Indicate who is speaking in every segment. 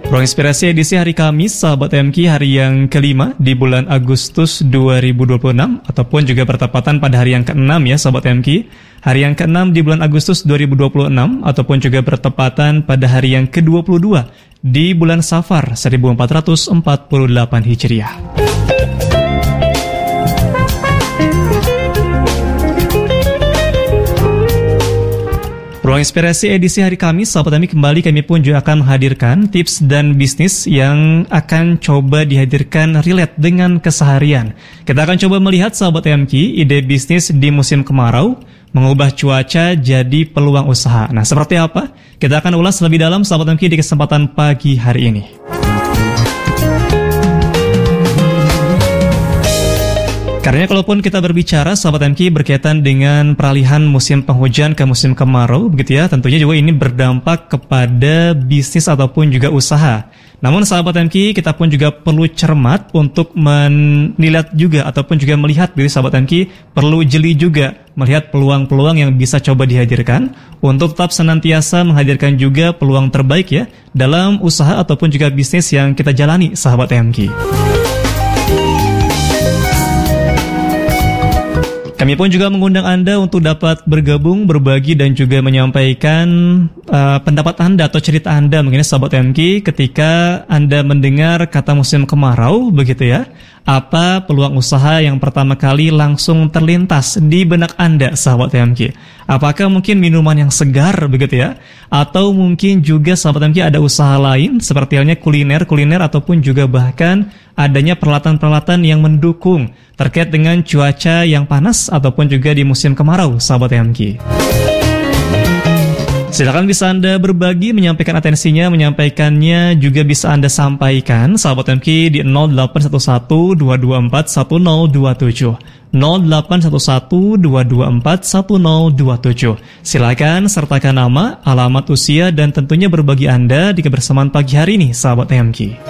Speaker 1: Ruang Inspirasi edisi hari Kamis, sahabat MK, hari yang kelima di bulan Agustus 2026, ataupun juga bertepatan pada hari yang ke-6 ya sahabat MK. Hari yang ke-6 di bulan Agustus 2026, ataupun juga bertepatan pada hari yang ke-22 di bulan Safar 1448 Hijriah. Ruang Inspirasi edisi hari Kamis, sahabat MK, kami pun juga akan menghadirkan tips dan bisnis yang akan coba dihadirkan relate dengan keseharian. Kita akan coba melihat, sahabat MK, ide bisnis di musim kemarau, mengubah cuaca jadi peluang usaha. Nah, seperti apa? Kita akan ulas lebih dalam, sahabat MK, di kesempatan pagi hari ini. Karena kalaupun kita berbicara, sahabat MK, berkaitan dengan peralihan musim penghujan ke musim kemarau, begitu ya, tentunya juga ini berdampak kepada bisnis ataupun juga usaha. Namun sahabat MK, kita pun juga perlu cermat untuk menilai juga ataupun juga melihat diri sahabat MK, perlu jeli juga melihat peluang-peluang yang bisa coba dihadirkan untuk tetap senantiasa menghadirkan juga peluang terbaik ya dalam usaha ataupun juga bisnis yang kita jalani, sahabat MK. Kami pun juga mengundang Anda untuk dapat bergabung, berbagi, dan juga menyampaikan pendapat Anda atau cerita Anda mungkin sahabat MK ketika Anda mendengar kata musim kemarau, begitu ya. Apa peluang usaha yang pertama kali langsung terlintas di benak Anda, sahabat MK? Apakah mungkin minuman yang segar, begitu ya? Atau mungkin juga sahabat MK ada usaha lain seperti halnya kuliner ataupun juga bahkan adanya peralatan-peralatan yang mendukung terkait dengan cuaca yang panas ataupun juga di musim kemarau, sahabat MK. Silakan bisa Anda berbagi, menyampaikan atensinya, menyampaikannya juga bisa Anda sampaikan, sahabat MK, di 0811-224-1027. 0811-224-1027. Silakan sertakan nama, alamat, usia, dan tentunya berbagi Anda di kebersamaan pagi hari ini, sahabat MK.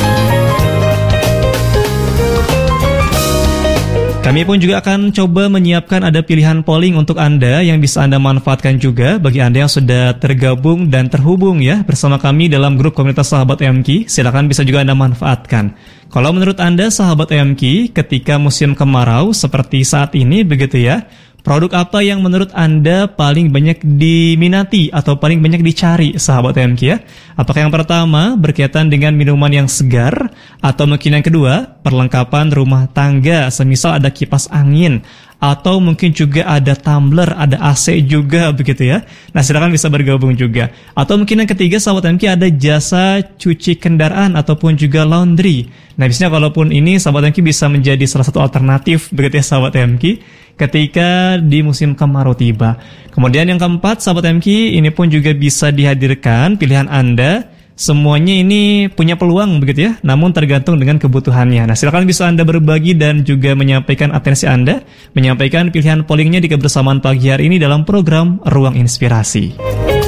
Speaker 1: Kami pun juga akan coba menyiapkan ada pilihan polling untuk Anda yang bisa Anda manfaatkan juga bagi Anda yang sudah tergabung dan terhubung ya bersama kami dalam grup komunitas sahabat MK. Silakan bisa juga Anda manfaatkan. Kalau menurut Anda sahabat MK, ketika musim kemarau seperti saat ini begitu ya, produk apa yang menurut Anda paling banyak diminati atau paling banyak dicari, sahabat MK ya? Apakah yang pertama berkaitan dengan minuman yang segar, atau mungkin yang kedua perlengkapan rumah tangga, semisal ada kipas angin, atau mungkin juga ada tumbler, ada AC juga begitu ya. Nah, silakan bisa bergabung juga. Atau mungkin yang ketiga, sahabat MK, ada jasa cuci kendaraan ataupun juga laundry. Nah, biasanya kalaupun ini sahabat MK bisa menjadi salah satu alternatif begitu ya, sahabat MK, ketika di musim kemarau tiba. Kemudian yang keempat, sahabat MK, ini pun juga bisa dihadirkan pilihan Anda. Semuanya ini punya peluang begitu ya, namun tergantung dengan kebutuhannya. Nah, silakan bisa Anda berbagi dan juga menyampaikan atensi Anda, menyampaikan pilihan pollingnya di kebersamaan pagi hari ini dalam program Ruang Inspirasi.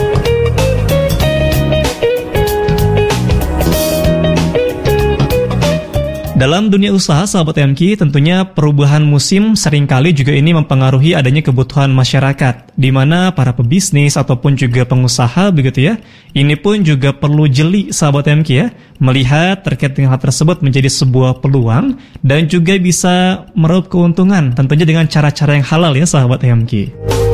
Speaker 1: Dalam dunia usaha, sahabat MK, tentunya perubahan musim seringkali juga ini mempengaruhi adanya kebutuhan masyarakat, di mana para pebisnis ataupun juga pengusaha begitu ya, ini pun juga perlu jeli, sahabat MK ya, melihat terkait dengan hal tersebut menjadi sebuah peluang dan juga bisa meraup keuntungan, tentunya dengan cara-cara yang halal ya, sahabat MK.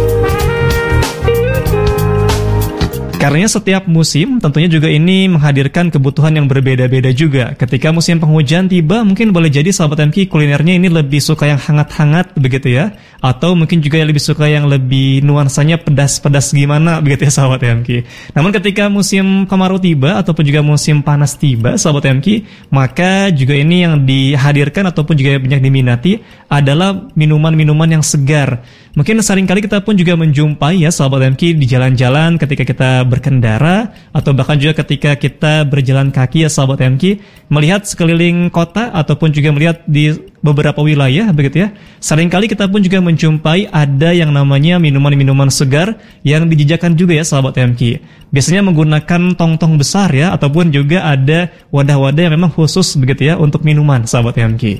Speaker 1: Karena setiap musim tentunya juga ini menghadirkan kebutuhan yang berbeda-beda juga. Ketika musim penghujan tiba, mungkin boleh jadi sahabat MK kulinernya ini lebih suka yang hangat-hangat begitu ya. Atau mungkin juga yang lebih suka yang lebih nuansanya pedas-pedas gimana begitu ya, sahabat MK. Namun ketika musim kemarau tiba ataupun juga musim panas tiba, sahabat MK, maka juga ini yang dihadirkan ataupun juga banyak diminati adalah minuman-minuman yang segar. Mungkin seringkali kita pun juga menjumpai ya, sahabat MK, di jalan-jalan ketika kita berkendara atau bahkan juga ketika kita berjalan kaki ya, sahabat MK, melihat sekeliling kota ataupun juga melihat di beberapa wilayah begitu ya. Seringkali kita pun juga menjumpai ada yang namanya minuman-minuman segar yang dijajakan juga ya, sahabat MK. Biasanya menggunakan tong-tong besar ya, ataupun juga ada wadah-wadah yang memang khusus begitu ya untuk minuman, sahabat MK.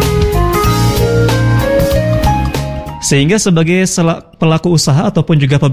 Speaker 1: Sehingga sebagai pelaku usaha ataupun juga